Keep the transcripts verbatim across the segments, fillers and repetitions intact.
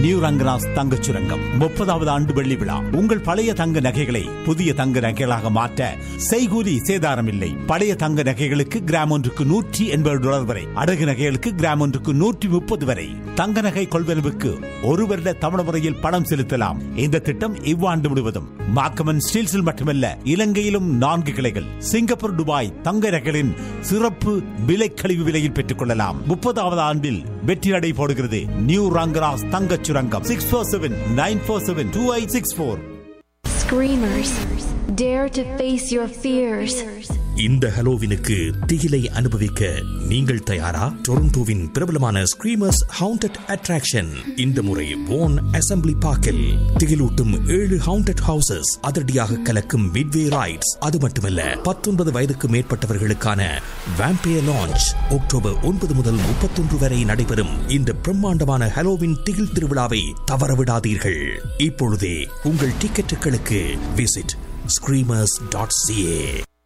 New Rangaraj தங்கச் சுரங்கம் முப்பதாவது ஆண்டு வெள்ளி விழா. உங்கள் பழைய தங்க நகைகளை புதிய தங்க நகைகளாக மாற்ற செய்கூலி சேதாரம் இல்லை. பழைய தங்க நகைகளுக்கு கிராம் ஒன்றுக்கு நூற்றி எண்பது டாலர் வரை, அடகு நகைகளுக்கு கிராம் ஒன்றுக்கு நூற்றி முப்பது வரை. தங்க நகை கொள்வனவுக்கு ஒரு வருட தவணை முறையில் பணம் செலுத்தலாம். இந்த திட்டம் இவ்வாண்டு முழுவதும் மாக்கமன் ஸ்டீல்ஸில் மட்டுமல்ல, இலங்கையிலும் நான்கு கிளைகள். சிங்கப்பூர், துபாய் தங்க நகைகளின் சிறப்பு விலை கழிவு விலையில் பெற்றுக் கொள்ளலாம். முப்பதாவது ஆண்டில் வெற்றி நடை போடுகிறது நியூ ரங்கராஜ் தங்கச் சுரங்கம். Six four seven nine four seven two eight six four. Screamers, dare to face your fears. இந்த ஹலோவினுக்கு திகிலை அனுபவிக்க நீங்கள் தயாரா? டொரண்டோவின் பிரபலமான ஸ்கிரீமர்ஸ் ஹவுண்டட் அட்ராக்ஷன் இந்த முறை வோன் அசெம்பிளி பார்க்கில் திகிலூட்டும் ஏழு ஹவுண்டட் ஹவுசஸ், அதிரடியாக கலக்கும் மிட்வே ரைட்ஸ். அது மட்டுமல்ல, பத்தொன்பது வயதுக்கு மேற்பட்டவர்களுக்கான வேம்பயர் லான்ச் அக்டோபர் ஒன்பது முதல் முப்பத்தொன்று வரை நடைபெறும் இந்த பிரம்மாண்டமான ஹலோவின் திகில் திருவிழாவை தவறவிடாதீர்கள். இப்பொழுதே உங்கள் டிக்கெட்டுகளுக்கு விசிட் ஸ்கிரீமர்ஸ் டாட் சிஏ.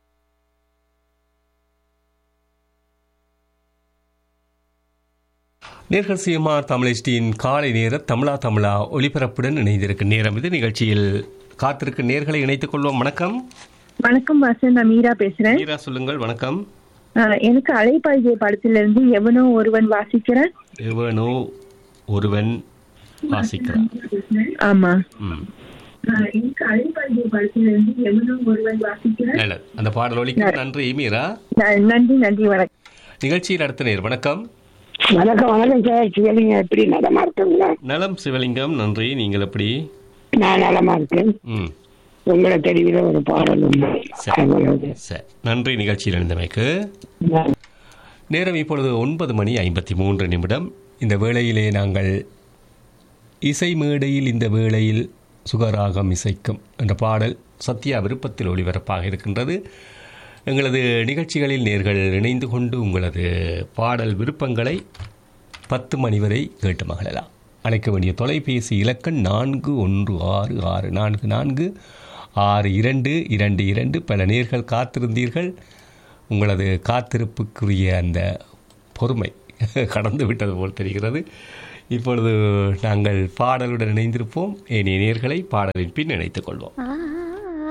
நேர்கள் சிஎம்ஆர் தமிழ்ச்சியின் காலை நேர தமிழா தமிழா ஒளிபரப்புடன் இணைந்திருக்கும் நேரம் இது. நிகழ்ச்சியில் காத்திருக்கும் நேர்களை இணைத்துக் கொள்வோம். வணக்கம். வணக்கம் வாசன், நான் மீரா பேசுறேன். மீரா சொல்லுங்கள். வணக்கம். எனக்கு அலைப்பாய்ஜே படத்திலிருந்து எவனோ ஒருவன் வாசிக்கிறான். எவனோ ஒருவன் வாசிக்கிறான். ஆமா. அந்த பாடல் ஒலிக்க நன்றி மீரா. நன்றி நன்றி. வணக்கம். நிகழ்ச்சியில் அடுத்த நேர். வணக்கம். வணக்கம். வணக்கம் சார். சிவலிங்கம் எப்படி நலமா இருக்குங்களா? நலம் சிவலிங்கம், நன்றி. நீங்கள் எப்படி? நான் நலமா இருக்கேன். உங்களை தெளிவில ஒரு பாடல் உண்டு. நன்றி நிகழ்ச்சியில் இருந்தமைக்கு. நேரம் இப்பொழுது ஒன்பது மணி ஐம்பத்தி மூன்று நிமிடம். இந்த வேளையிலே நாங்கள் இசை மேடையில் இந்த வேளையில் சுகராகம் இசைக்கும் என்ற பாடல் சத்யா விருப்பத்தில் ஒளிபரப்பாக இருக்கின்றது. எங்களது நிகழ்ச்சிகளில் நேர்கள் இணைந்து கொண்டு உங்களது பாடல் விருப்பங்களை பத்து மணி வரை கேட்டு மகிழலாம். அழைக்க வேண்டிய தொலைபேசி இலக்கண் நான்கு ஒன்று ஆறு ஆறு நான்கு நான்கு ஆறு இரண்டு இரண்டு இரண்டு. பல நேர்கள் காத்திருந்தீர்கள். உங்களது காத்திருப்புக்குரிய அந்த பொறுமை கடந்து விட்டது போல் தெரிகிறது. இப்பொழுது நாங்கள் பாடலுடன் இணைந்திருப்போம். ஏனைய நேர்களை பாடலின் பின் இணைத்துக் கொள்வோம்.